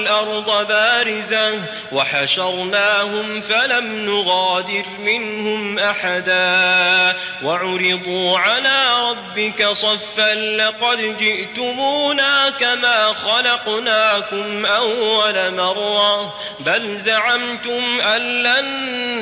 الأرض بارزة وحشرناهم فلم نغادر منهم أحدا وعرضوا على ربك صفا لقد جئتمونا كما خلقناكم أول مرة بل زعمتم أن لن